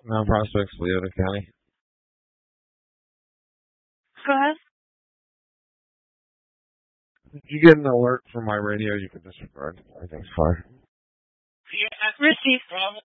Mount Prospects, Leota County. Go ahead. If you get an alert from my radio, you can disregard. Everything's fine. Receive.